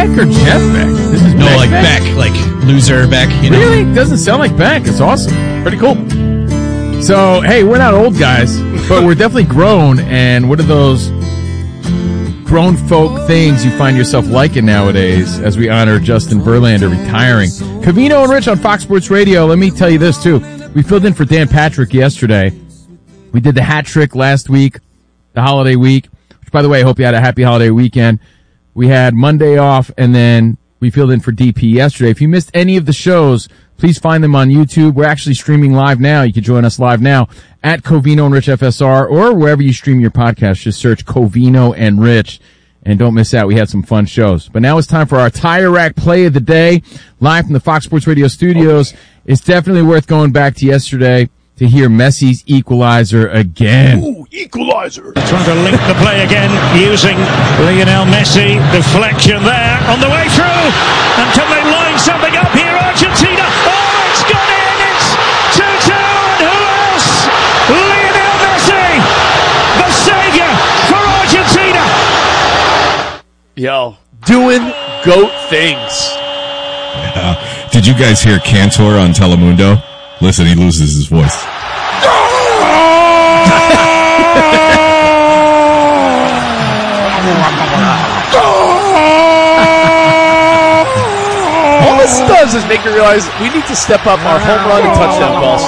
Beck or Jeff Beck? This is No, like Beck, like loser Beck. You know? Really? Doesn't sound like Beck. It's awesome. Pretty cool. So, hey, we're not old guys, but we're definitely grown. And what are those grown folk things you find yourself liking nowadays as we honor Justin Verlander retiring? Covino and Rich on Fox Sports Radio. Let me tell you this, too. We filled in for Dan Patrick yesterday. We did the hat trick last week, the holiday week, which, by the way, I hope you had a happy holiday weekend. We had Monday off, and then we filled in for DP yesterday. If you missed any of the shows, please find them on YouTube. We're actually streaming live now. You can join us live now at Covino and Rich FSR, or wherever you stream your podcast. Just search Covino and Rich, and don't miss out. We had some fun shows. But now it's time for our Tire Rack Play of the Day, live from the Fox Sports Radio studios. It's definitely worth going back to yesterday to hear Messi's equalizer again. Ooh, equalizer. Trying to link the play again using Lionel Messi. Deflection there on the way through. And can they line something up here? Argentina. Oh, it's gone in. It's 2-2. And who else? Lionel Messi, the savior for Argentina. Yo, doing GOAT things. Yeah. Did you guys hear Cantor on Telemundo? Listen, he loses his voice. All this does is make you realize we need to step up our home run and touchdown calls.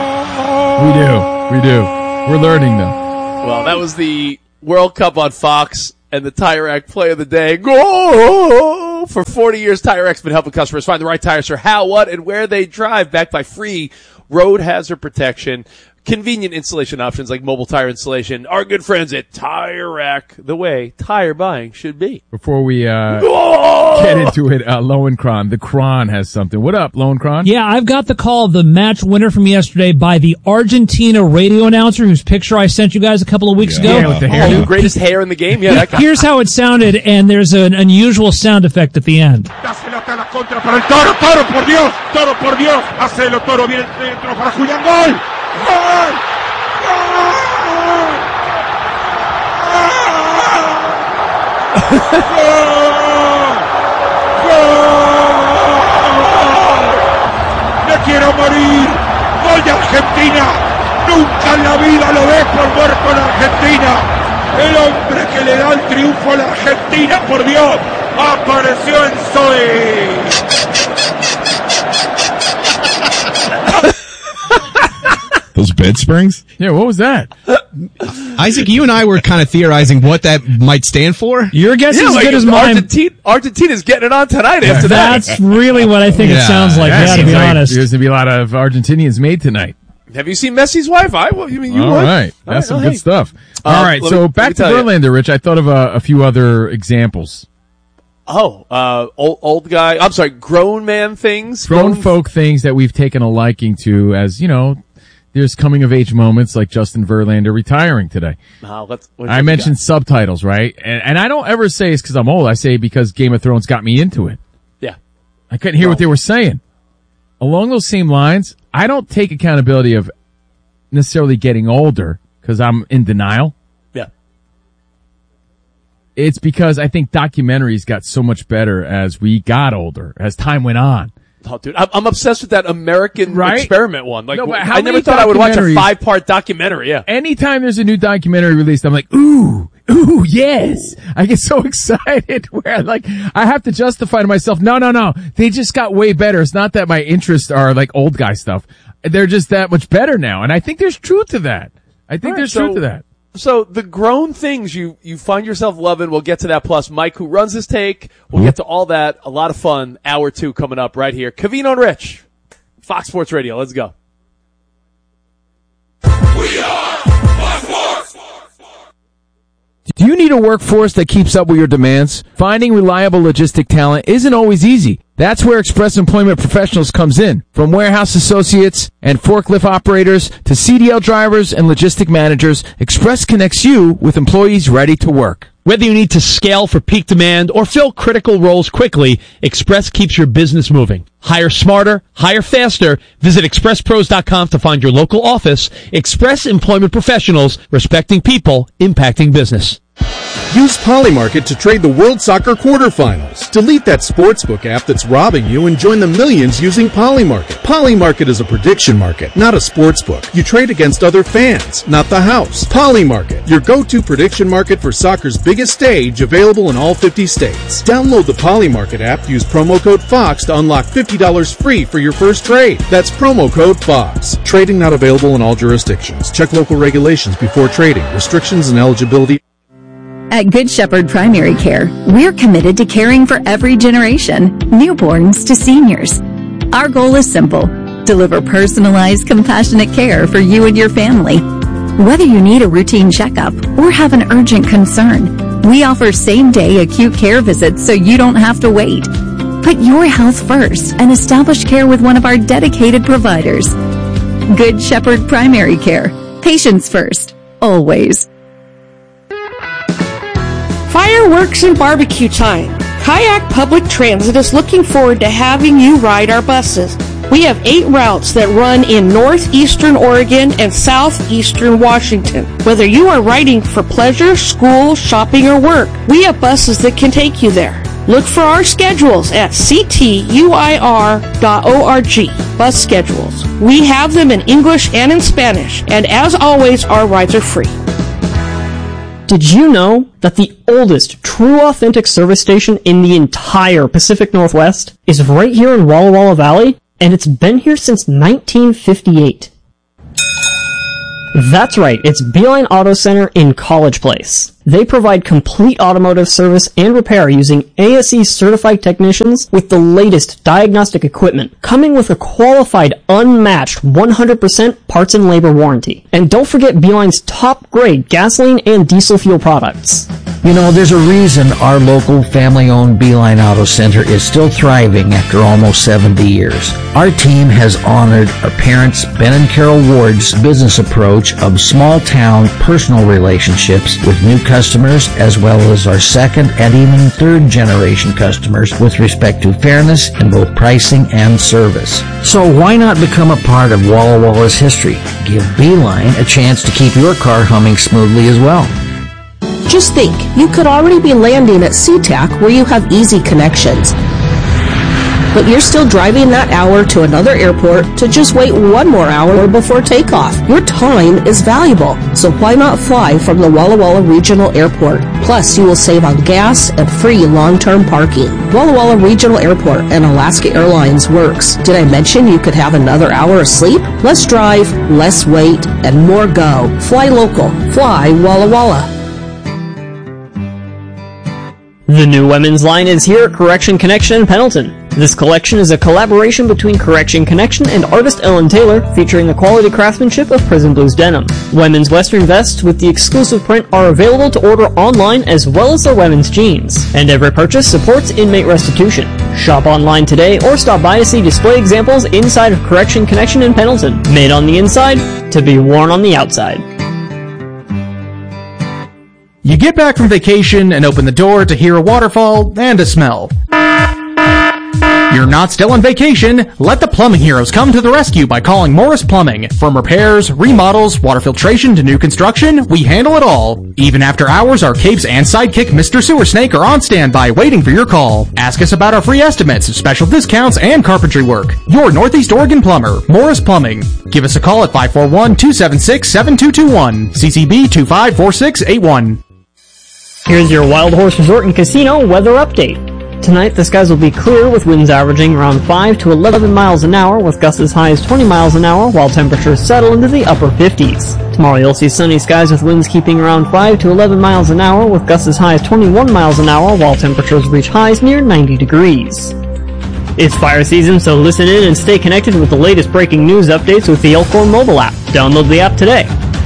We do. We're learning them. Well, that was the World Cup on Fox and the Tire Rack Play of the Day. Go! For 40 years, Tire Rack's been helping customers find the right tires for how, what, and where they drive, backed by free road hazard protection, convenient installation options like mobile tire installation. Our good friends at Tire Rack, the way tire buying should be. Before we get into it, Lowenkron, the Kron has something. What up, Lowenkron? Yeah, I've got the call of the match winner from yesterday by the Argentina radio announcer whose picture I sent you guys a couple of weeks ago. Yeah, with the hair. The greatest hair in the game. Yeah, that guy. Here's how it sounded, and there's an unusual sound effect at the end. Toro, por Dios, hacelo, Toro, viene el centro para Julián, gol, gol, me quiero morir, gol de Argentina, nunca en la vida lo ves por muerto en Argentina, el hombre que le da el triunfo a la Argentina, por Dios, apareció en Zoe. Those bed springs? Yeah, what was that? Isaac, you and I were kind of theorizing what that might stand for. Your guess is as good as mine. Argentina's getting it on tonight after that. That's really what I think it sounds like, to be honest. There's going to be a lot of Argentinians made tonight. Have you seen Messi's wife? You would. All right. That's some good stuff. All right, so back to Verlander, Rich. I thought of a few other examples. Old guy. I'm sorry, grown man things. Grown folk things that we've taken a liking to as, there's coming of age moments like Justin Verlander retiring today. I mentioned subtitles, right? And I don't ever say it's because I'm old. I say because Game of Thrones got me into it. Yeah. I couldn't hear what they were saying. Along those same lines, I don't take accountability of necessarily getting older because I'm in denial. Yeah. It's because I think documentaries got so much better as we got older, as time went on. Oh, dude, I'm obsessed with that American Experiment one. Like, no, I never thought I would watch a 5-part documentary. Yeah. Anytime there's a new documentary released, I'm like, ooh, yes. I get so excited where I have to justify to myself, no. They just got way better. It's not that my interests are like old guy stuff. They're just that much better now. And I think there's truth to that. Truth to that. So the grown things you find yourself loving, we'll get to that. Plus Mike, who runs his take, we'll get to all that. A lot of fun. Hour 2 coming up right here. Covino and Rich, Fox Sports Radio. Let's go. We are Fox Sports. Do you need a workforce that keeps up with your demands? Finding reliable logistic talent isn't always easy. That's where Express Employment Professionals comes in. From warehouse associates and forklift operators to CDL drivers and logistic managers, Express connects you with employees ready to work. Whether you need to scale for peak demand or fill critical roles quickly, Express keeps your business moving. Hire smarter, hire faster. Visit expresspros.com to find your local office. Express Employment Professionals, respecting people, impacting business. Use Polymarket to trade the World Soccer quarterfinals. Delete that sportsbook app that's robbing you and join the millions using Polymarket. Polymarket is a prediction market, not a sportsbook. You trade against other fans, not the house. Polymarket, your go-to prediction market for soccer's biggest stage, available in all 50 states. Download the Polymarket app, use promo code FOX to unlock $50 free for your first trade. That's promo code FOX. Trading not available in all jurisdictions. Check local regulations before trading. Restrictions and eligibility. At Good Shepherd Primary Care, we're committed to caring for every generation, newborns to seniors. Our goal is simple: deliver personalized, compassionate care for you and your family. Whether you need a routine checkup or have an urgent concern, we offer same-day acute care visits so you don't have to wait. Put your health first and establish care with one of our dedicated providers. Good Shepherd Primary Care. Patients first, always. Fireworks and barbecue time. Kayak Public Transit is looking forward to having you ride our buses. We have 8 routes that run in northeastern Oregon and southeastern Washington. Whether you are riding for pleasure, school, shopping, or work, we have buses that can take you there. Look for our schedules at ctuir.org. Bus schedules. We have them in English and in Spanish, and as always, our rides are free. Did you know that the oldest true authentic service station in the entire Pacific Northwest is right here in Walla Walla Valley, and it's been here since 1958? That's right, it's Beeline Auto Center in College Place. They provide complete automotive service and repair using ASE certified technicians with the latest diagnostic equipment, coming with a qualified, unmatched 100% parts and labor warranty. And don't forget Beeline's top grade gasoline and diesel fuel products. You know, there's a reason our local family-owned Beeline Auto Center is still thriving after almost 70 years. Our team has honored our parents, Ben and Carol Ward's business approach of small-town personal relationships with new customers, as well as our second and even third-generation customers with respect to fairness in both pricing and service. So why not become a part of Walla Walla's history? Give Beeline a chance to keep your car humming smoothly as well. Just think, you could already be landing at SeaTac where you have easy connections. But you're still driving that hour to another airport to just wait one more hour before takeoff. Your time is valuable, so why not fly from the Walla Walla Regional Airport? Plus, you will save on gas and free long-term parking. Walla Walla Regional Airport and Alaska Airlines works. Did I mention you could have another hour of sleep? Less drive, less wait, and more go. Fly local. Fly Walla Walla. The new women's line is here at Correction Connection in Pendleton. This collection is a collaboration between Correction Connection and artist Ellen Taylor, featuring the quality craftsmanship of Prison Blues denim. Women's western vests with the exclusive print are available to order online, as well as their women's jeans. And every purchase supports inmate restitution. Shop online today or stop by to see display examples inside of Correction Connection in Pendleton. Made on the inside to be worn on the outside. You get back from vacation and open the door to hear a waterfall and a smell. You're not still on vacation. Let the plumbing heroes come to the rescue by calling Morris Plumbing. From repairs, remodels, water filtration to new construction, we handle it all. Even after hours, our capes and sidekick Mr. Sewer Snake are on standby waiting for your call. Ask us about our free estimates, special discounts, and carpentry work. Your Northeast Oregon plumber, Morris Plumbing. Give us a call at 541-276-7221. CCB 254681. Here's your Wild Horse Resort and Casino weather update. Tonight, the skies will be clear with winds averaging around 5 to 11 miles an hour with gusts as high as 20 miles an hour while temperatures settle into the upper 50s. Tomorrow, you'll see sunny skies with winds keeping around 5 to 11 miles an hour with gusts as high as 21 miles an hour while temperatures reach highs near 90 degrees. It's fire season, so listen in and stay connected with the latest breaking news updates with the Elkhorn mobile app. Download the app today.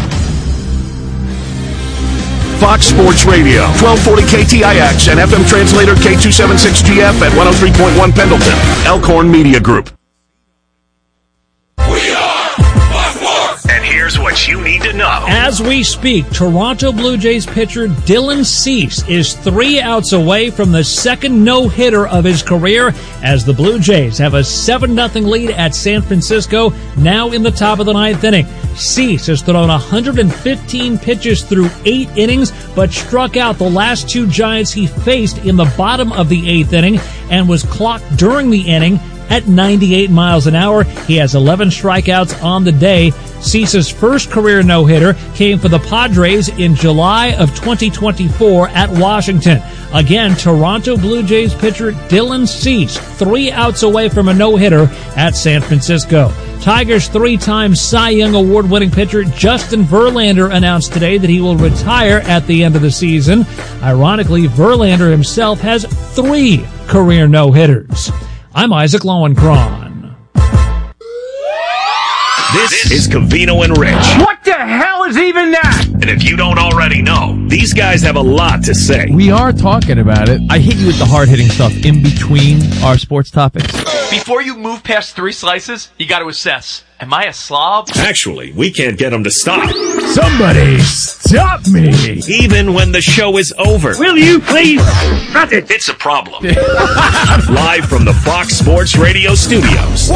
Fox Sports Radio, 1240 KTIX and FM translator K276GF at 103.1 Pendleton. Elkhorn Media Group. We are Fox Sports. And here's what sports you need to know. As we speak, Toronto Blue Jays pitcher Dylan Cease is 3 outs away from the second no-hitter of his career as the Blue Jays have a 7-0 lead at San Francisco, now in the top of the 9th inning. Cease has thrown 115 pitches through 8 innings, but struck out the last 2 Giants he faced in the bottom of the 8th inning and was clocked during the inning at 98 miles an hour. He has 11 strikeouts on the day. Cease's first career no-hitter came for the Padres in July of 2024 at Washington. Again, Toronto Blue Jays pitcher Dylan Cease, 3 outs away from a no-hitter at San Francisco. Tigers 3-time Cy Young Award-winning pitcher Justin Verlander announced today that he will retire at the end of the season. Ironically, Verlander himself has 3 career no-hitters. I'm Isaac Lowenkron. This is Covino and Rich. What the hell is even that? And if you don't already know, these guys have a lot to say. We are talking about it. I hit you with the hard-hitting stuff in between our sports topics. Before you move past 3 slices, you got to assess. Am I a slob? Actually, we can't get them to stop. Somebody stop me. Even when the show is over. Will you please cut it? It's a problem. Live from the Fox Sports Radio studios.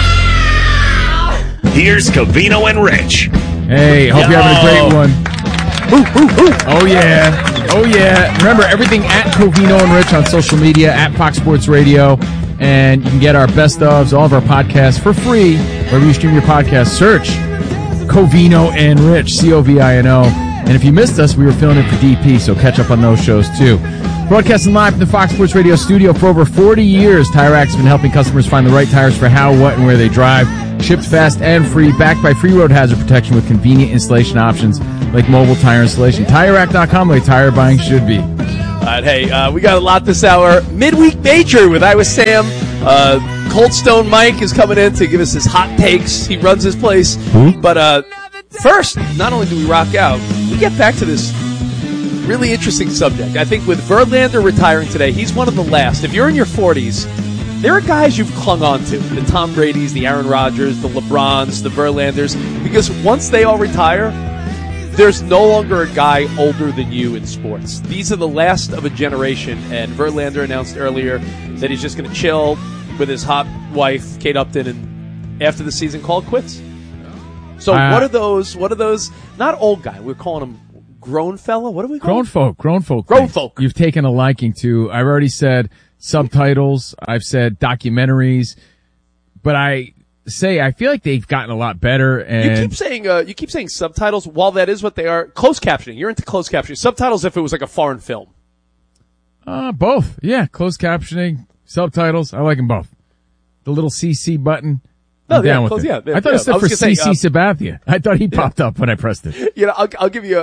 Here's Covino and Rich. Hey, hope you're having a great one. Oh, yeah. Oh, yeah. Remember, everything at Covino and Rich on social media, at Fox Sports Radio. And you can get our best ofs, all of our podcasts for free. Wherever you stream your podcast, search Covino and Rich, Covino. And if you missed us, we were filling in for DP, so catch up on those shows, too. Broadcasting live from the Fox Sports Radio studio for over 40 years, Tire Rack's been helping customers find the right tires for how, what, and where they drive. Shipped fast and free, backed by free road hazard protection with convenient installation options like mobile tire installation. TireRack.com, the way tire buying should be. All right, hey, we got a lot this hour. Midweek Major with Iowa Sam. Cold Stone Mike is coming in to give us his hot takes. He runs his place. But first, not only do we rock out, we get back to this really interesting subject. I think with Verlander retiring today, he's one of the last. If you're in your 40s, there are guys you've clung on to. The Tom Bradys, the Aaron Rodgers, the LeBrons, the Verlanders. Because once they all retire, there's no longer a guy older than you in sports. These are the last of a generation, and Verlander announced earlier that he's just going to chill with his hot wife, Kate Upton, and after the season, call it quits. So what are those, not old guy, we're calling him grown fella? What are we calling him? Grown folk. You've taken a liking to. I've already said subtitles. I've said documentaries. But I feel like they've gotten a lot better. And you keep saying subtitles. While that is what they are, closed captioning. You're into closed captioning. Subtitles if it was like a foreign film. Both. Yeah, closed captioning, subtitles. I like them both. The little CC button. I'm down with it. Yeah, I thought it stood for CC Sabathia. I thought he popped up when I pressed it. You know, I'll give you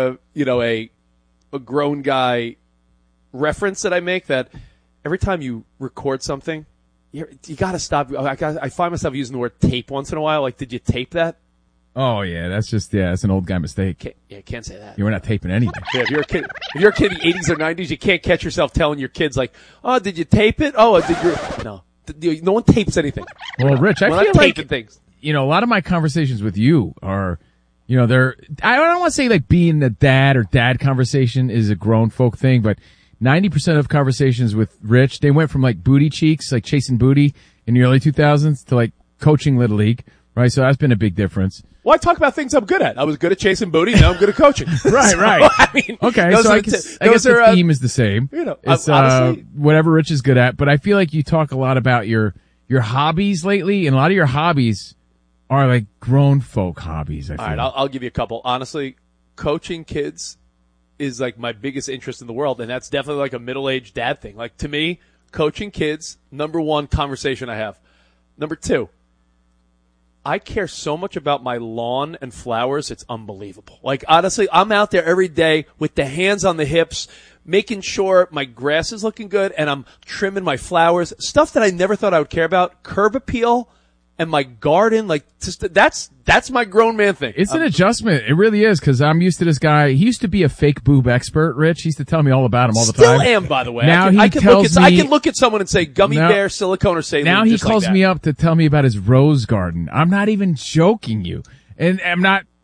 a grown guy reference that I make that every time you record something, you got to stop. I find myself using the word tape once in a while. Like, did you tape that? Oh yeah, that's an old guy mistake. Can't say that. You were not taping anything. Yeah, if you're a kid in the 80s or 90s, you can't catch yourself telling your kids like, "Oh, did you tape it? Oh, did you?" No one tapes anything. Well, Rich, I feel like things. A lot of my conversations with you are, they're. I don't want to say like being the dad conversation is a grown folk thing, but 90% of conversations with Rich, they went from like booty cheeks, like chasing booty in the early 2000s to like coaching Little League, right? So that's been a big difference. Well, I talk about things I'm good at. I was good at chasing booty, now I'm good at coaching. Right. I mean, okay, so I guess the theme is the same. It's honestly, whatever Rich is good at, but I feel like you talk a lot about your hobbies lately, and a lot of your hobbies are like grown folk hobbies. All right, I'll give you a couple. Honestly, coaching kids is like my biggest interest in the world, and that's definitely like a middle-aged dad thing. Like, to me, coaching kids, number one conversation I have. Number two, I care so much about my lawn and flowers, it's unbelievable. Like, honestly, I'm out there every day with the hands on the hips, making sure my grass is looking good, and I'm trimming my flowers. Stuff that I never thought I would care about. Curb appeal and my garden, like, that's my grown man thing. It's an adjustment. It really is, because I'm used to this guy. He used to be a fake boob expert, Rich. He used to tell me all about him all the time. Still am, by the way. Now I can look at someone and say gummy bear, silicone, or saline. Now he calls me up to tell me about his rose garden. I'm not even joking you. And I'm not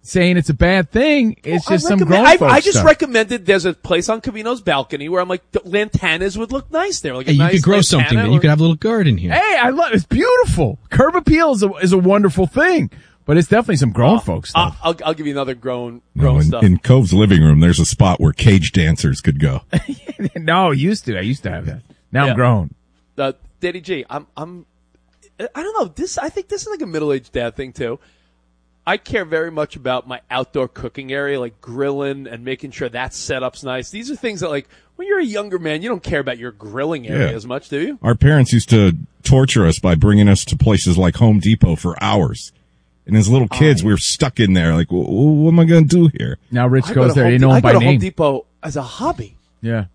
saying it's a bad thing. It's just some grown folks I just stuff. recommended there's a place on Covino's balcony where I'm like, the lantanas would look nice there. Like a Hey, you nice could grow lantana something. Then or- you could have a little garden here. Hey, I love it's beautiful. Curb appeal is a wonderful thing, but it's definitely some grown folks stuff. I'll give you another grown No, stuff. in Cove's living room, there's a spot where cage dancers could go. No, I used to have that. Now Yeah. I'm grown. Daddy G, I don't know. I think this is like a middle-aged dad thing too. I care very much about my outdoor cooking area, like grilling and making sure that setup's nice. These are things that, like, when you're a younger man, you don't care about your grilling area Yeah. as much, do you? Our parents used to torture us by bringing us to places like Home Depot for hours. And as little kids, we were stuck in there. Like, what am I going to do here? Now Rich I go goes to there. Home They know I him go by to Home name. Depot as a hobby. Yeah.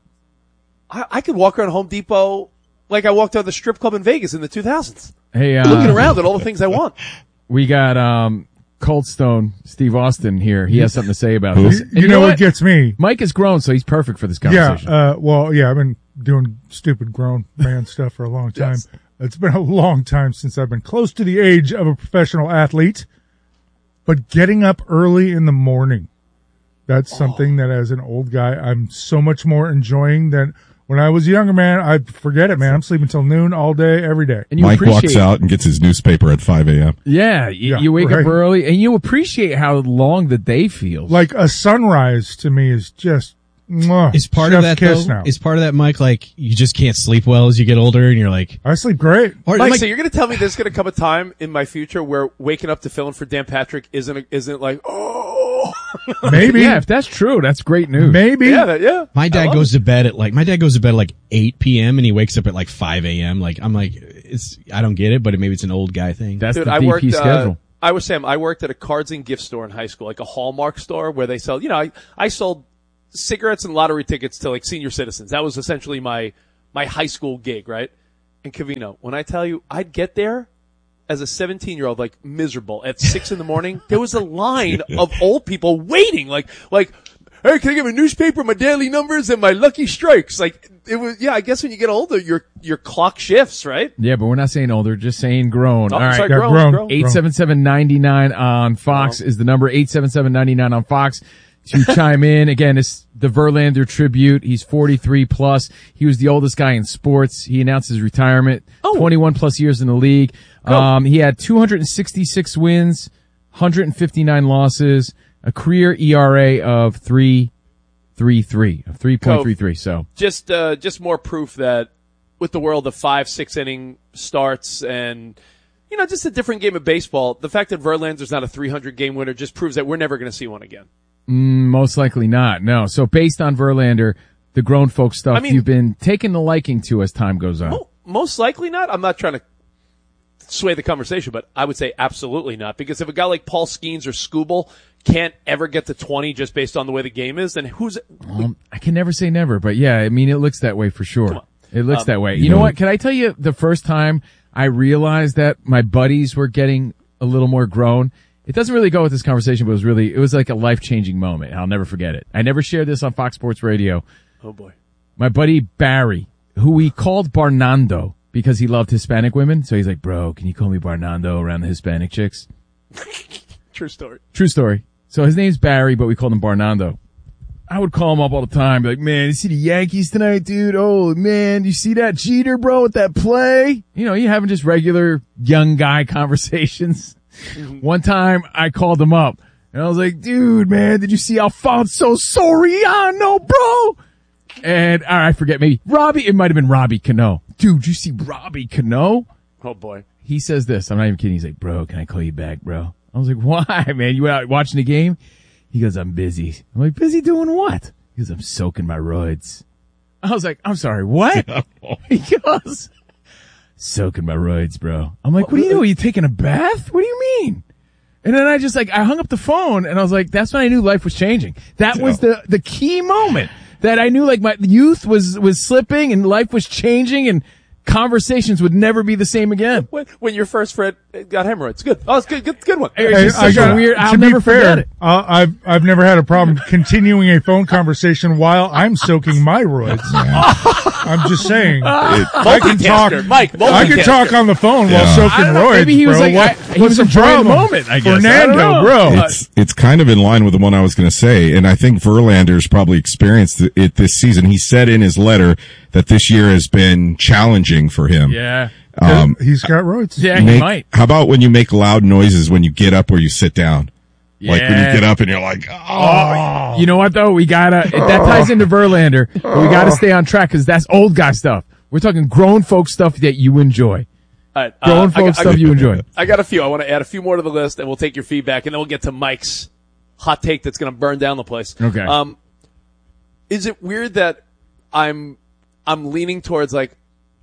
I could walk around Home Depot like I walked out of the strip club in Vegas in the 2000s. Hey, looking around at all the things I want. We got Cold Stone Steve Austin here. He has something to say about Who? this. And You know what gets me? Mike is grown, so he's perfect for this conversation. Yeah, I've been doing stupid grown man stuff for a long time. Yes. It's been a long time since I've been close to the age of a professional athlete. But getting up early in the morning, that's something that as an old guy, I'm so much more enjoying than when I was a younger man. I forget it, man. I'm sleeping till noon all day, every day. And you Mike walks appreciate- out and gets his newspaper at 5 a.m. Yeah, you wake right. up early, and you appreciate how long the day feels. Like a sunrise to me is just mwah, Is part of chef's that kiss though? now. Is part of that, Mike? Like you just can't sleep well as you get older, and you're like, I sleep great. Or, Mike, like- so you're going to tell me there's going to come a time in my future where waking up to fill in for Dan Patrick isn't like, oh. Maybe. Yeah, if that's true, that's great news. Maybe. Yeah. My I dad love goes to bed at like 8 p.m. and he wakes up at like 5 a.m. Like I'm like, I don't get it, but maybe it's an old guy thing. That's Dude, the I DP worked, schedule. I worked at a cards and gift store in high school, like a Hallmark store where they sell, I sold cigarettes and lottery tickets to like senior citizens. That was essentially my high school gig, right? And Covino, when I tell you I'd get there as a 17-year-old, like miserable at 6 a.m, there was a line of old people waiting, like, hey, can I give a newspaper, my daily numbers, and my lucky strikes? Like, it was, I guess when you get older, your clock shifts, right? Yeah, but we're not saying older, just saying grown. Oh, All right. sorry, Yeah, grown. 877-99 on Fox is the number. 877-99 on Fox to chime in. Again, it's the Verlander tribute. He's 43 plus. He was the oldest guy in sports. He announced his retirement. 21 plus years in the league. He had 266 wins, 159 losses, a career ERA of 3.33. So Just more proof that with the world of 5-6 inning starts and, just a different game of baseball, the fact that Verlander's not a 300 game winner just proves that we're never going to see one again. most likely not. No. So based on Verlander, the grown folk stuff, you've been taking the liking to as time goes on. Most likely not. I'm not trying to sway the conversation, but I would say absolutely not. Because if a guy like Paul Skeens or Skubal can't ever get to 20 just based on the way the game is, then who's... I can never say never, but yeah, I mean, it looks that way for sure. It looks that way. You know what? Can I tell you the first time I realized that my buddies were getting a little more grown? It doesn't really go with this conversation, but it was like a life-changing moment. I'll never forget it. I never shared this on Fox Sports Radio. Oh boy. My buddy Barry, who we called Barnando because he loved Hispanic women. So he's like, bro, can you call me Barnando around the Hispanic chicks? True story. True story. So his name's Barry, but we called him Barnando. I would call him up all the time, be like, man, you see the Yankees tonight, dude? Oh, man, you see that Jeter, bro, with that play? You having just regular young guy conversations. One time I called him up and I was like, dude, man, did you see Alfonso Soriano, bro? And I forget, maybe Robbie, it might have been Robbie Cano. Dude, you see Robbie Cano? Oh boy. He says this, I'm not even kidding. He's like, bro, can I call you back, bro? I was like, why, man? You went out watching the game? He goes, I'm busy. I'm like, busy doing what? He goes, I'm soaking my roids. I was like, I'm sorry, what? He goes, soaking my roids, bro. I'm like, what do you do? Are you taking a bath? What do you mean? And then I hung up the phone and I was like, that's when I knew life was changing. That was the key moment that I knew like my youth was slipping and life was changing and conversations would never be the same again. When your first friend got hemorrhoids. Good. Oh, it's good one. It's just such a weird, I'll never forget it. I've never had a problem continuing a phone conversation while I'm soaking my roids. I'm just saying. I can talk. Mike, I can talk on the phone while soaking roids. Maybe he was bro. like, he was enjoying the moment, I guess. Fernando, bro. It's kind of in line with the one I was going to say, and I think Verlander's probably experienced it this season. He said in his letter that this year has been challenging for him. Yeah. He's got roids. Yeah, he might. How about when you make loud noises when you get up or you sit down? Yeah. Like when you get up and you're like, oh. You know what though? That ties into Verlander, but we gotta stay on track because that's old guy stuff. We're talking grown folk stuff that you enjoy. All right, grown folk stuff you enjoy. I got a few. I want to add a few more to the list and we'll take your feedback and then we'll get to Mike's hot take that's going to burn down the place. Okay. Is it weird that I'm leaning towards like,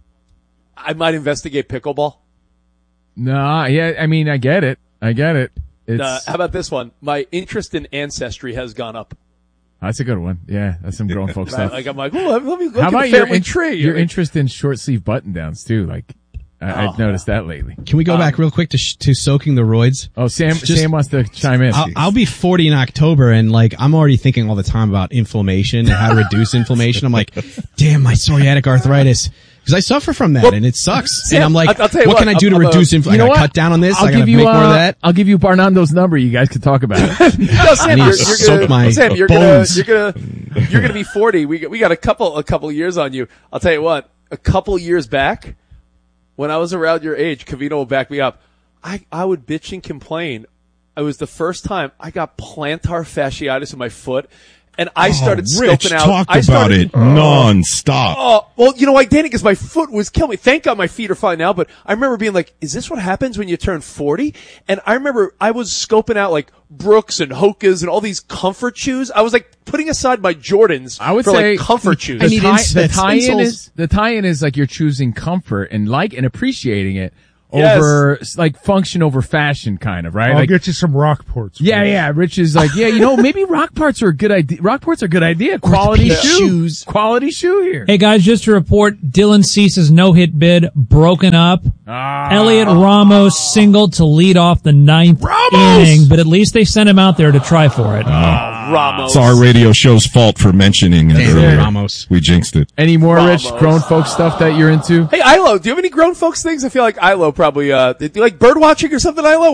I might investigate pickleball? Nah, yeah, I mean, I get it. It's, how about this one? My interest in ancestry has gone up. That's a good one. Yeah, that's some grown folk stuff. Like I'm like, oh, let me look how at about the family tree. Your interest in short sleeve button downs too? Like, I've noticed that lately. Can we go back real quick to soaking the roids? Oh, Sam wants to chime in. I'll be 40 in October, and like I'm already thinking all the time about inflammation and how to reduce inflammation. I'm like, damn, my psoriatic arthritis. Because I suffer from that, and it sucks. Sam, and I'm like, I'll tell you what can I do to reduce inflammation? I gotta cut down on this. I gotta make more of that. I'll give you Barnando's number. You guys can talk about it. No, Sam, you're bones. gonna be 40. We got a couple years on you. I'll tell you what. A couple years back, when I was around your age, Covino will back me up. I would bitch and complain. It was the first time I got plantar fasciitis in my foot. And I started scoping out. Talk about it nonstop. Oh, well, you know why, Danny? Because my foot was killing me. Thank God my feet are fine now. But I remember being like, "Is this what happens when you turn 40?" And I remember I was scoping out like Brooks and Hoka's and all these comfort shoes. I was like putting aside my Jordans for like comfort shoes. The tie-in is like you're choosing comfort and appreciating it. Over, like, function over fashion, kind of, right? I'll like, get you some Rockports. Yeah. Rich is like, maybe Rockports are a good idea. Rockports are a good idea. Quality shoes. Quality shoe here. Hey guys, just to report, Dylan Cease's no-hit bid broken up. Elliot Ramos singled to lead off the ninth inning, but at least they sent him out there to try for it. Ramos. It's our radio show's fault for mentioning it earlier. Ramos. We jinxed it. Any more, Rich, grown folk stuff that you're into? Hey, Ilo, do you have any grown folks things? I feel like Ilo probably, do you like bird watching or something, Ilo?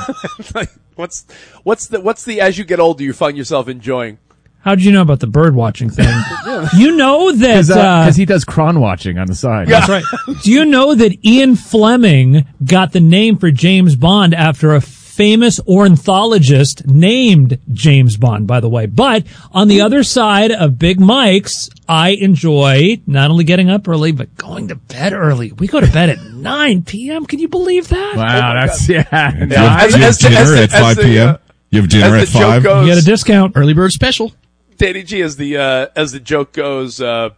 What's the, as you get older, you find yourself enjoying? How did you know about the bird watching thing? You know that, because he does cron watching on the side. That's right. Do you know that Ian Fleming got the name for James Bond after a famous ornithologist named James Bond, by the way? But on the other side of Big Mike's, I enjoy not only getting up early, but going to bed early. We go to bed at 9 p.m. Can you believe that? Wow, that's, You have dinner at 5 p.m.? You have dinner at 5? You get a discount. Early bird special. Danny G, as the joke goes,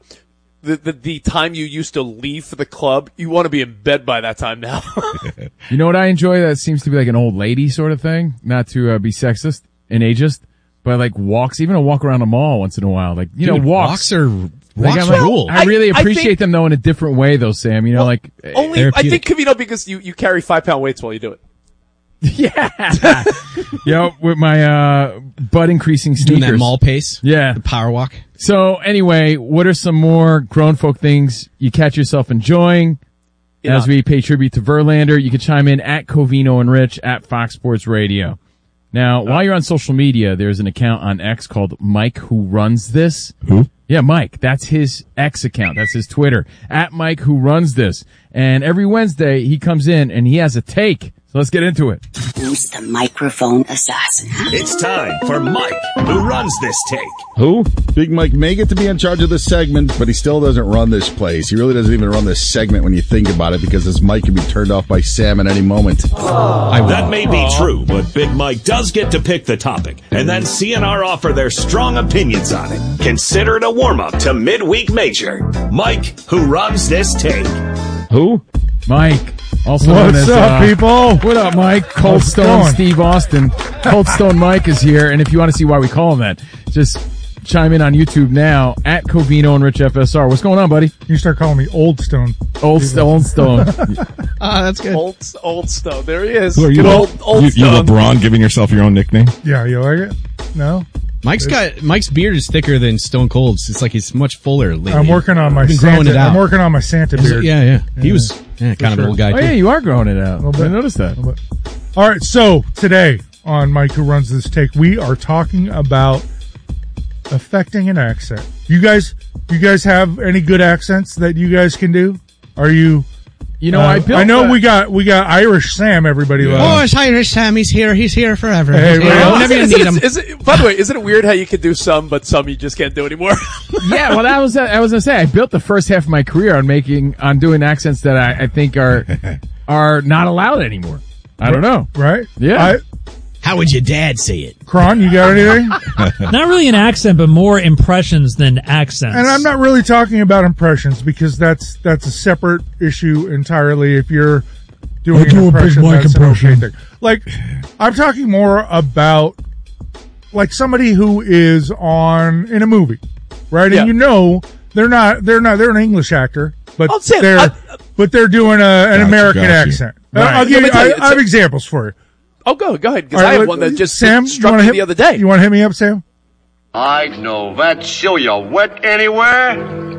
the time you used to leave for the club, you want to be in bed by that time now. You know what I enjoy? That seems to be like an old lady sort of thing. Not to be sexist and ageist, but like walks, even a walk around a mall once in a while. Like, walks are rule. I really appreciate them though in a different way though, Sam. I think, Covino, because you carry 5-pound weights while you do it. Yeah. With my butt increasing sneakers. Doing that mall pace. Yeah. The power walk. So anyway, what are some more grown folk things you catch yourself enjoying? As we pay tribute to Verlander, you can chime in at Covino and Rich at Fox Sports Radio. Now, while you're on social media, there's an account on X called Mike Who Runs This. Who? Yeah, Mike. That's his X account. That's his Twitter. At Mike Who Runs This. And every Wednesday, he comes in and he has a take. So let's get into it. Who's the microphone assassin? It's time for Mike Who Runs This Take. Who? Big Mike may get to be in charge of this segment, but he still doesn't run this place. He really doesn't even run this segment when you think about it, because his mic can be turned off by Sam at any moment. That may be true, but Big Mike does get to pick the topic, and then CNR offer their strong opinions on it. Consider it a warm-up to Midweek Major. Mike Who Runs This Take. Who? Mike. Also known as, What's up, people? What up, Mike? Cold Stone Steve Austin. Cold Stone Mike is here, and if you want to see why we call him that, just chime in on YouTube now at Covino and Rich FSR. What's going on, buddy? You start calling me Old Stone. Old Stone. That's good. Old Stone. There he is. Who are you? Good old you Stone. LeBron giving yourself your own nickname? Yeah, you like it? No? Mike's beard is thicker than Stone Cold's. It's like he's much fuller lately. I'm working on my I've been growing Santa. it out. I'm working on my Santa beard. Yeah. He was kind of an old guy, Oh, too. yeah, you are growing it out. I noticed that. All right, so today on Mike Who Runs This Take, we are talking about affecting an accent. You guys have any good accents that you guys can do? Are you? You know, I know we got Irish Sam. Everybody loves. Oh, it's Irish Sam. He's here forever. Hey, Whenever you need him. By the way, isn't it weird how you can do some, but some you just can't do anymore? Yeah, well, I was gonna say, I built the first half of my career on doing accents that I think are not allowed anymore. I don't know. Right? Yeah. How would your dad say it? Kron, you got anything? Not really an accent, but more impressions than accents. And I'm not really talking about impressions because that's a separate issue entirely. If you're doing an impression, that's an okay thing. Like, I'm talking more about like somebody who is in a movie, right? Yeah. And you know they're an English actor, but Oh, Sam, they're doing an American accent. Right. I'll give you. Let me tell you, I have examples for you. Oh, go ahead, because All I right, have one that just Sam, struck me the other day. You want to hit me up, Sam? I know that show you wet anywhere.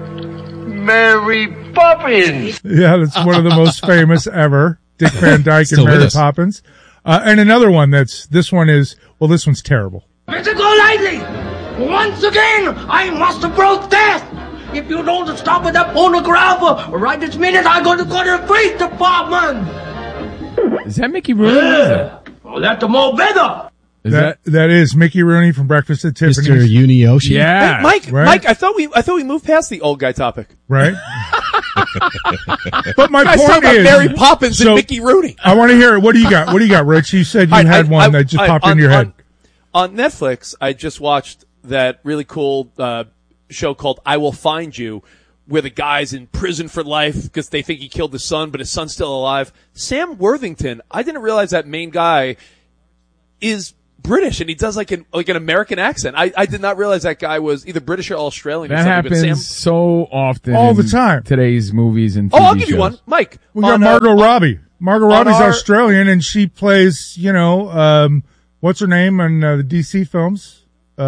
Mary Poppins. Yeah, that's one of the most famous ever. Dick Van Dyke and Still with Mary us. Poppins. And another one this one's terrible. Mr. Golightly, once again, I must protest. If you don't stop with that phonograph right this minute, I'm going to call the police department. Is that Mickey Rooney? What is that? Oh, that's more better. That is Mickey Rooney from Breakfast at Tiffany's. Mr. Unioshi. Yeah. Hey, Mike, Right? Mike, I thought we moved past the old guy topic. Right? But my I was point talking about is, Mary Poppins and Mickey Rooney. I want to hear it. What do you got? What do you got, Rich? You said you had one that just popped into your head. On Netflix, I just watched that really cool show called I Will Find You, where the guy's in prison for life because they think he killed his son, but his son's still alive. Sam Worthington, I didn't realize that main guy is British, and he does like an American accent. I did not realize that guy was either British or Australian. That or something, but happens so often. All in the time. Today's movies and TV I'll give you shows. one, Mike. We got Margot Robbie. Margot Robbie's Australian, and she plays, what's her name in the DC films?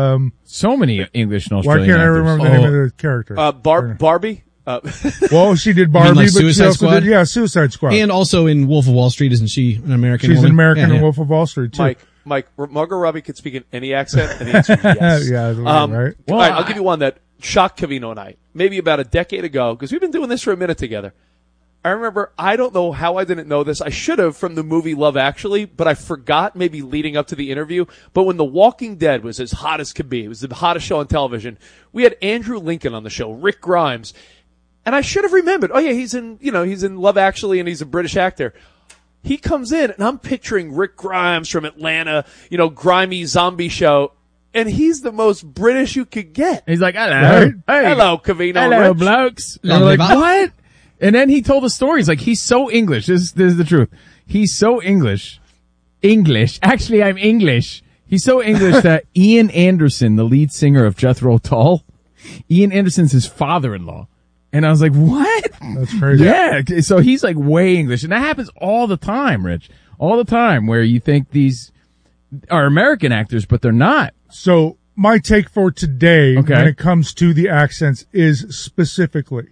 So many English and Why Australian can't I actors. remember the name of the character? Barbie. Well, she did Barbie, like but she Suicide also Squad? did Suicide Squad. And also in Wolf of Wall Street, isn't she an American She's woman? an American Yeah, in Wolf of Wall Street too. Mike, Margot Robbie could speak in any accent, and the answer is yes. Yeah, right. All right, I'll give you one that shocked Covino and I, maybe about a decade ago, because we've been doing this for a minute together. I remember, I don't know how I didn't know this. I should have from the movie Love Actually, but I forgot maybe leading up to the interview. But when The Walking Dead was as hot as could be, it was the hottest show on television, we had Andrew Lincoln on the show, Rick Grimes. And I should have remembered, oh yeah, he's in Love Actually and he's a British actor. He comes in and I'm picturing Rick Grimes from Atlanta, grimy zombie show. And he's the most British you could get. He's like, hello. Right? Hey. Hello, Covino. Hello, Rich. blokes. And we're like, what? And then he told the story. He's like, he's so English. This is the truth. He's so English. Actually, I'm English. He's so English that Ian Anderson, the lead singer of Jethro Tull, Ian Anderson's his father-in-law. And I was like, what? That's crazy. Yeah. So he's like way English. And that happens all the time, Rich. All the time where you think these are American actors, but they're not. So my take for today Okay. when it comes to the accents is specifically,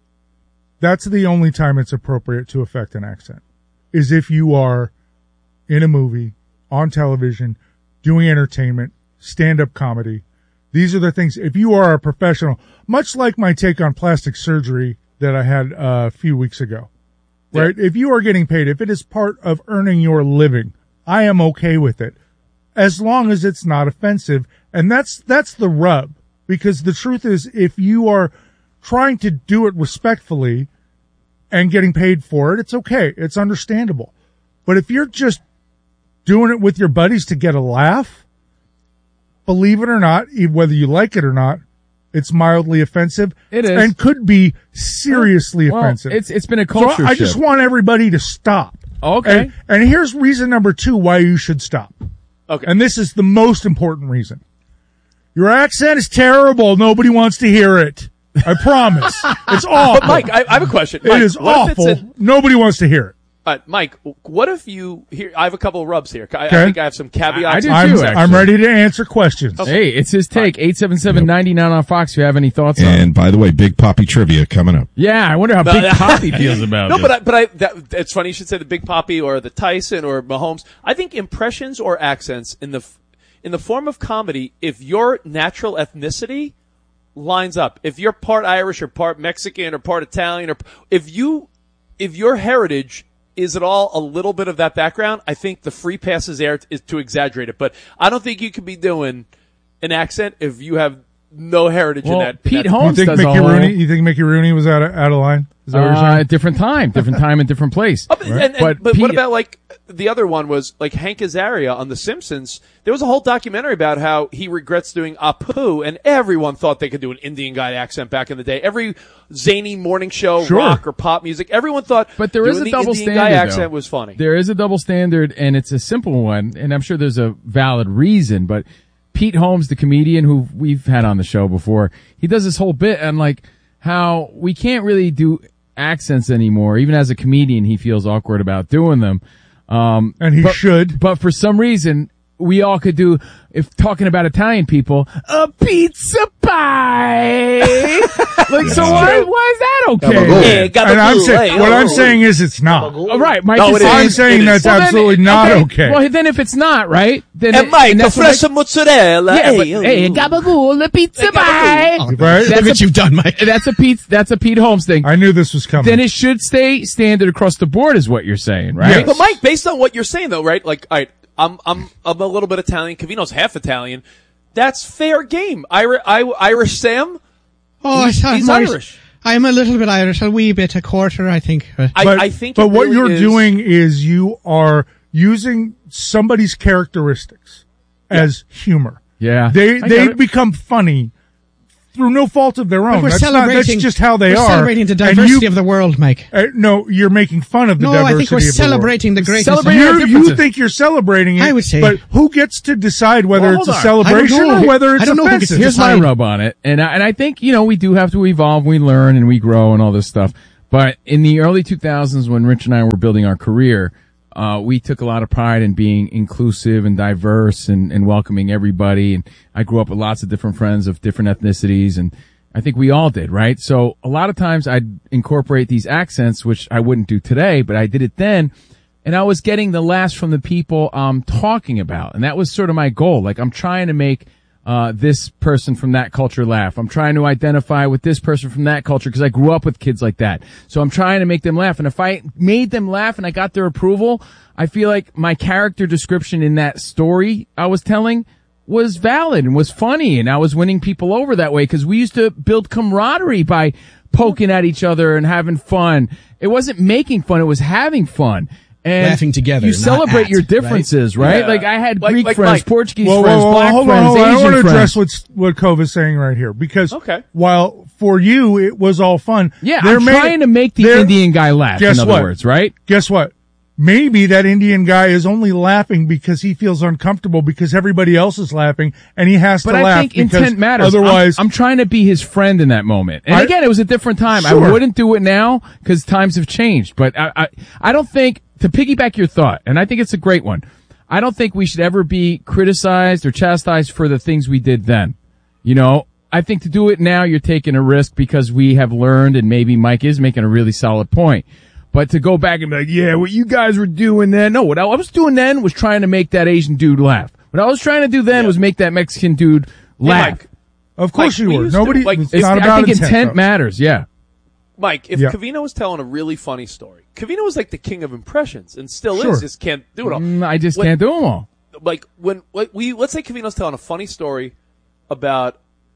that's the only time it's appropriate to affect an accent, is if you are in a movie, on television, doing entertainment, stand-up comedy. These are the things, if you are a professional, much like my take on plastic surgery that I had a few weeks ago, right? If you are getting paid, if it is part of earning your living, I am okay with it, as long as it's not offensive. And that's the rub, because the truth is, if you are trying to do it respectfully and getting paid for it, it's okay. It's understandable. But if you're just doing it with your buddies to get a laugh, believe it or not, whether you like it or not, it's mildly offensive. It is. And could be seriously offensive. It's been a culture So I just shift. want everybody to stop. Okay. And here's reason number 2 why you should stop. Okay. And this is the most important reason. Your accent is terrible. Nobody wants to hear it. I promise. It's awful. But Mike, I have a question. It Mike, is what if it's awful. Nobody wants to hear it. Mike, what if you here? I have a couple of rubs here. I Okay. think I have some caveats. I do too, I'm ready to answer questions. Hey, it's his take. 877-99 on Fox. If you have any thoughts on it. And by the way, Big Poppy trivia coming up. Yeah, I wonder how Big Poppy feels about it. But it's funny you should say the Big Poppy or the Tyson or Mahomes. I think impressions or accents in the form of comedy, if your natural ethnicity lines up, if you're part Irish or part Mexican or part Italian, or if your heritage is at all a little bit of that background, I think the free pass is there is to exaggerate it. But I don't think you could be doing an accent if you have no heritage in that. Pete in that Holmes You think does Mickey a whole- Rooney? You think Mickey Rooney was out of line? Is that what you're saying? different time and different place. But Pete- what about like the other one was like Hank Azaria on The Simpsons? There was a whole documentary about how he regrets doing Apu, and everyone thought they could do an Indian guy accent back in the day. Every zany morning show, Sure. rock or pop music, everyone thought. But there is doing a the double Indian standard, guy accent though. was funny. There is a double standard, and it's a simple one, and I'm sure there's a valid reason, but Pete Holmes, the comedian who we've had on the show before, he does this whole bit on like how we can't really do accents anymore. Even as a comedian, he feels awkward about doing them. And he should. But for some reason, we all could do, if talking about Italian people, a pizza pie. Like, so why is that okay? And I'm saying, what I'm saying is it's not. All right, Mike. No, is I'm saying that's Well, then- absolutely not okay. Well, then if it's not, right? Then And Mike, and the that's what fresh mozzarella. Yeah, but, Hey, hey, gabagool, the pizza pie. Right? That's Look what you've done, Mike. That's a Pete Holmes thing. I knew this was coming. Then it should stay standard across the board, is what you're saying, right? But Mike, based on what you're saying though, right? Like, all right, I'm a little bit Italian. Cavino's half Italian. That's fair game. Irish Sam. Oh, he's Irish. I'm a little bit Irish, a wee bit, a quarter, I think. I think. But it what really you're is- doing is you are using somebody's characteristics as humor. Yeah. They I get it. become funny through no fault of their own. But we're That's celebrating. just how they we're are. celebrating the And diversity of the world, Mike. No, you're making fun of the No, diversity I think we're of the celebrating world. the greatness. Celebrating our You differences. think you're celebrating it, I would say. but who gets to decide whether Well, it's a hold on. celebration I don't know. or whether it's I don't know who gets offensive? to Here's my decide. rub on it, and I think we do have to evolve, we learn, and we grow, and all this stuff. But in the early 2000s, when Rich and I were building our career, we took a lot of pride in being inclusive and diverse and welcoming everybody. And I grew up with lots of different friends of different ethnicities, and I think we all did, right? So a lot of times I'd incorporate these accents, which I wouldn't do today, but I did it then. And I was getting the laughs from the people I'm talking about. And that was sort of my goal. Like, I'm trying to make this person from that culture laugh. I'm trying to identify with this person from that culture because I grew up with kids like that. So I'm trying to make them laugh. And if I made them laugh and I got their approval, I feel like my character description in that story I was telling was valid and was funny, and I was winning people over that way because we used to build camaraderie by poking at each other and having fun. It wasn't making fun, it was having fun. And Laughing together, you not celebrate at, your differences, right? Yeah. Like I had Like- Greek like friends, Mike. Portuguese Whoa, friends, black hold friends, on. I Asian want to address friends. what Kove is saying right here because Okay. while for you it was all fun, Yeah, there I'm may- trying to make the there- Indian guy laugh, Guess in other what? words, right? Guess what? Maybe that Indian guy is only laughing because he feels uncomfortable because everybody else is laughing and he has But to I laugh think because intent matters. otherwise I'm trying to be his friend in that moment. And again, it was a different time. Sure. I wouldn't do it now because times have changed. But I don't think, to piggyback your thought, and I think it's a great one, I don't think we should ever be criticized or chastised for the things we did then. You know, I think to do it now, you're taking a risk because we have learned, and maybe Mike is making a really solid point. But to go back and be like, yeah, what you guys were doing then. No, what I was doing then was trying to make that Asian dude laugh. What I was trying to do then was make that Mexican dude laugh. Mike, of course Mike, you we were. used to, Nobody. like, it's if- not I about think intent though. matters, yeah. Mike, if Yeah. Covino was telling a really funny story, Covino was like the king of impressions and still Sure. is. Just can't do it all. I just When- can't do them all. Like let's say Covino's telling a funny story about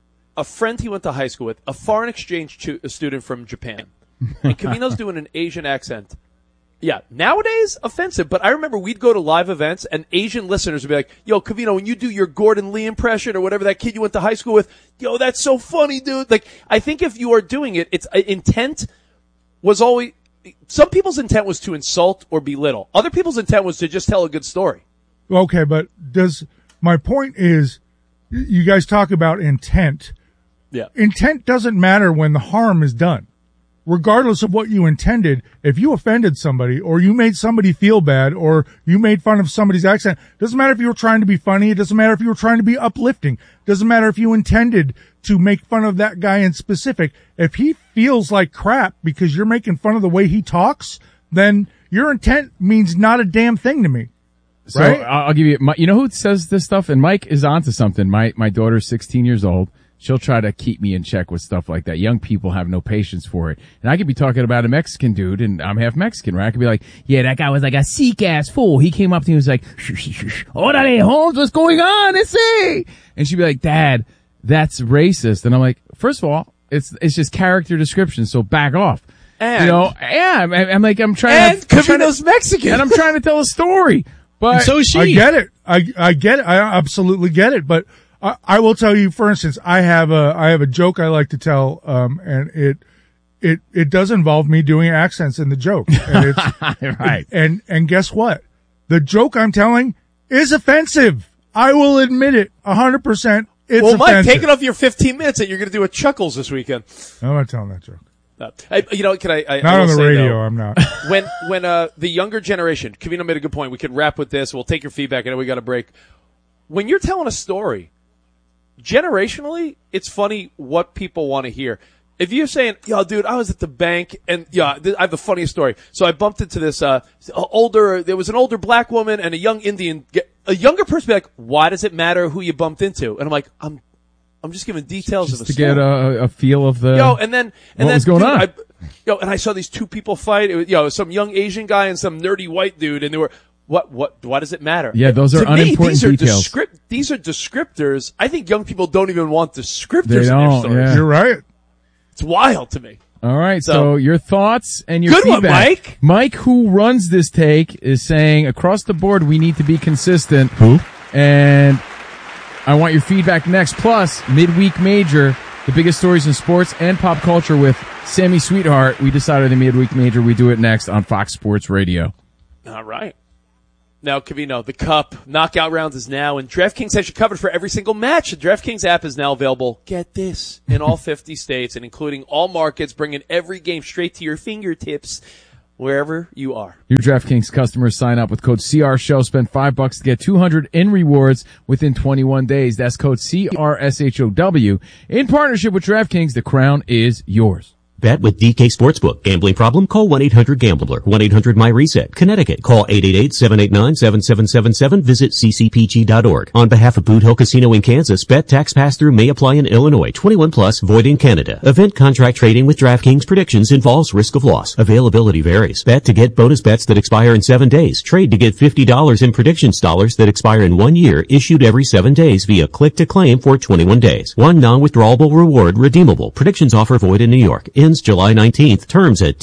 a friend he went to high school with, a foreign exchange student from Japan, and Covino's doing an Asian accent. Yeah, nowadays offensive, but I remember we'd go to live events and Asian listeners would be like, "Yo, Covino, when you do your Gordon Lee impression or whatever that kid you went to high school with, yo, that's so funny, dude." Like, I think if you are doing it, it's intent was always. Some people's intent was to insult or belittle. Other people's intent was to just tell a good story. Okay, but my point is, you guys talk about intent. Yeah. Intent doesn't matter when the harm is done. Regardless of what you intended, if you offended somebody or you made somebody feel bad or you made fun of somebody's accent, doesn't matter if you were trying to be funny. It doesn't matter if you were trying to be uplifting. Doesn't matter if you intended to make fun of that guy in specific. If he feels like crap because you're making fun of the way he talks, then your intent means not a damn thing to me. So right? I'll give you, you know who says this stuff? And Mike is onto something. My daughter's 16 years old. She'll try to keep me in check with stuff like that. Young people have no patience for it. And I could be talking about a Mexican dude, and I'm half Mexican, right? I could be like, yeah, that guy was like a sick-ass fool. He came up to me and was like, orale, Holmes, what's going on? And she'd be like, Dad, that's racist. And I'm like, first of all, it's just character description, so back off. And, I'm trying to... Cavino's Mexican. And I'm trying to tell a story. But and so is she. I get it. I get it. I absolutely get it. But I will tell you, for instance, I have a joke I like to tell, and it does involve me doing accents in the joke. And it's, right. And guess what? The joke I'm telling is offensive. I will admit it 100%. It's well, Mike, offensive. take it off your 15 minutes and you're going to do a Chuckles this weekend. I'm not telling that joke. No. Can I not on the say, radio, though, I'm not. When the younger generation, Cavino made a good point. We could wrap with this. We'll take your feedback. I know we got a break. When you're telling a story, generationally, it's funny what people want to hear. If you're saying, yo, dude, I was at the bank and I have the funniest story. So I bumped into this, there was an older black woman and a young Indian, a younger person be like, why does it matter who you bumped into? And I'm like, I'm just giving details just of the story. story. To get a feel of the, what was going on. And I saw these two people fight. It was, some young Asian guy and some nerdy white dude, and they were, why does it matter? Yeah, those are unimportant details. These are descriptors. I think young people don't even want descriptors They in their don't, stories. yeah. You're right. It's wild to me. All right, so your thoughts and your Good feedback. one, Mike. Mike, who runs this take, is saying across the board we need to be consistent. Who? And I want your feedback next. Plus, midweek major, the biggest stories in sports and pop culture with Sammy Sweetheart. We decided the midweek major. We do it next on Fox Sports Radio. All right. Now, Cavino, the Cup knockout round is now, and DraftKings has you covered for every single match. The DraftKings app is now available, get this, in all 50 states and including all markets, bringing every game straight to your fingertips wherever you are. New DraftKings customers sign up with code CRSHOW. Spend $5 to get $200 in rewards within 21 days. That's code CRSHOW. In partnership with DraftKings, the crown is yours. Bet with DK Sportsbook. Gambling problem? Call 1-800-GAMBLER. 1-800-MY-RESET. Connecticut. Call 888-789-7777. Visit ccpg.org. On behalf of Boot Hill Casino in Kansas, bet tax pass-through may apply in Illinois. 21 plus, void in Canada. Event contract trading with DraftKings predictions involves risk of loss. Availability varies. Bet to get bonus bets that expire in 7 days. Trade to get $50 in predictions dollars that expire in 1 year, issued every 7 days via click to claim for 21 days. One non-withdrawable reward redeemable. Predictions offer void in New York. Ends July 19th. Terms at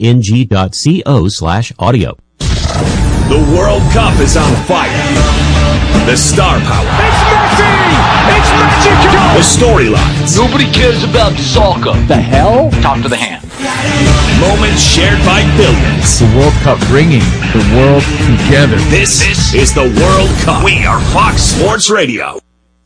dkng.co/audio. The World Cup is on fire. The star power. It's Messi! It's Mexico! The storylines. Nobody cares about soccer. The hell? Talk to the hand. Moments shared by billions. The World Cup bringing the world together. This is the World Cup. We are Fox Sports Radio.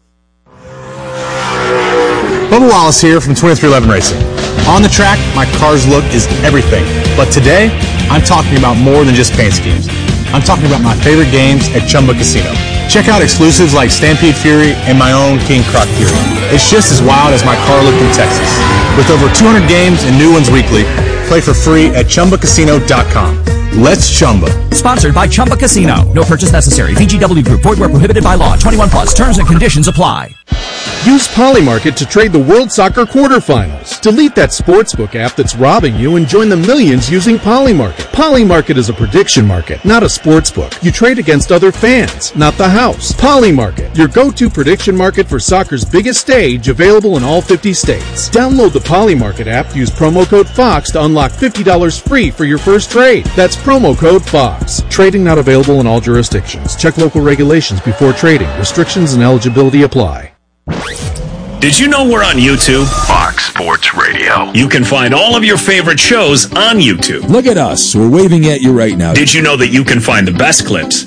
Bubba Wallace here from 2311 Racing. On the track, my car's look is everything. But today, I'm talking about more than just paint schemes. I'm talking about my favorite games at Chumba Casino. Check out exclusives like Stampede Fury and my own King Croc Fury. It's just as wild as my car look in Texas. With over 200 games and new ones weekly, play for free at ChumbaCasino.com. Let's Chumba. Sponsored by Chumba Casino. No purchase necessary. VGW Group. Void where prohibited by law. 21 plus. Terms and conditions apply. Use Polymarket to trade the World Soccer quarterfinals. Delete that sportsbook app that's robbing you and join the millions using Polymarket. Polymarket is a prediction market, not a sportsbook. You trade against other fans, not the house. Polymarket, your go-to prediction market for soccer's biggest stage, available in all 50 states. Download the Polymarket app. Use promo code FOX to unlock $50 free for your first trade. That's promo code FOX. Trading not available in all jurisdictions. Check local regulations before trading. Restrictions and eligibility apply. Did you know we're on YouTube? Fox Sports Radio. You can find all of your favorite shows on YouTube. Look at us. We're waving at you right now. Did you know that you can find the best clips and the best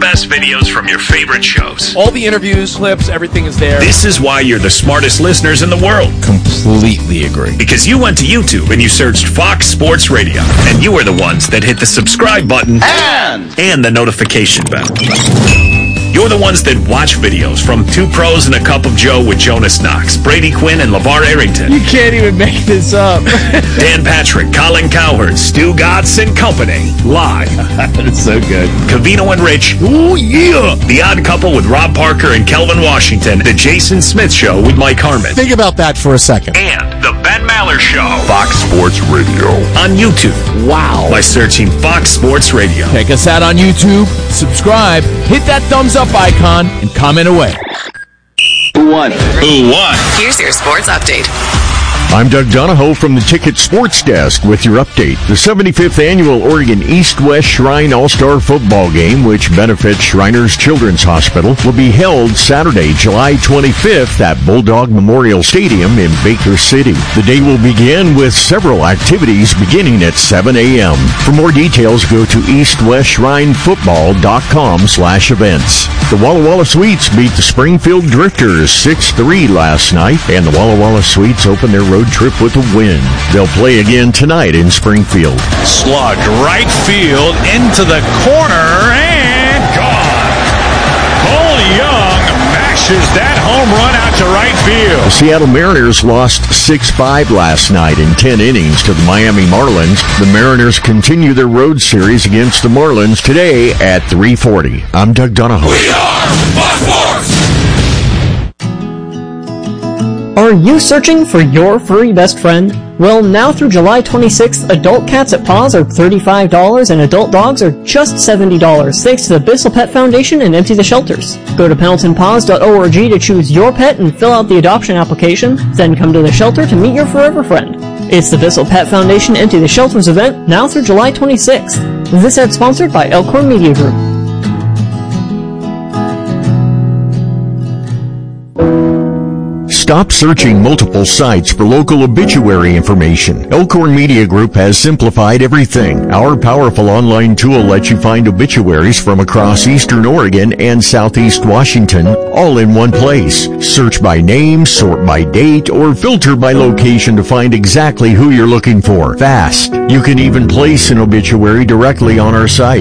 best videos from your favorite shows. All the interviews, clips, everything is there. This is why you're the smartest listeners in the world. Completely agree. Because you went to YouTube and you searched Fox Sports Radio, and you are the ones that hit the subscribe button and the notification bell. You're the ones that watch videos from Two Pros and a Cup of Joe with Jonas Knox, Brady Quinn, and LeVar Arrington. You can't even make this up. Dan Patrick, Colin Cowherd, Stu Gatz and Company. Live. That's so good. Cavino and Rich. Ooh, yeah. The Odd Couple with Rob Parker and Kelvin Washington. The Jason Smith Show with Mike Harmon. Think about that for a second. And The Ben Maller Show. Fox Sports Radio. On YouTube. Wow. By searching Fox Sports Radio. Check us out on YouTube, subscribe, hit that thumbs up icon, and comment away. Who won? Who won? Here's your sports update. I'm Doug Donahoe from the Ticket Sports Desk with your update. The 75th Annual Oregon East-West Shrine All-Star Football Game, which benefits Shriners Children's Hospital, will be held Saturday, July 25th at Bulldog Memorial Stadium in Baker City. The day will begin with several activities beginning at 7 a.m. For more details, go to eastwestshrinefootball.com/events. The Walla Walla Sweets beat the Springfield Drifters 6-3 last night, and the Walla Walla Sweets open their road trip with a win. They'll play again tonight in Springfield. Slugged right field into the corner and gone. Cole Young mashes that home run out to right field. The Seattle Mariners lost 6-5 last night in 10 innings to the Miami Marlins. The Mariners continue their road series against the Marlins today at 3:40. I'm Doug Donahoe. We are Fox Sports. Are you searching for your furry best friend? Well, now through July 26th, adult cats at Paws are $35 and adult dogs are just $70, thanks to the Bissell Pet Foundation and Empty the Shelters. Go to PendletonPaws.org to choose your pet and fill out the adoption application, then come to the shelter to meet your forever friend. It's the Bissell Pet Foundation Empty the Shelters event, now through July 26th. This ad sponsored by Elkhorn Media Group. Stop searching multiple sites for local obituary information. Elkhorn Media Group has simplified everything. Our powerful online tool lets you find obituaries from across eastern Oregon and southeast Washington, all in one place. Search by name, sort by date, or filter by location to find exactly who you're looking for. Fast. You can even place an obituary directly on our site.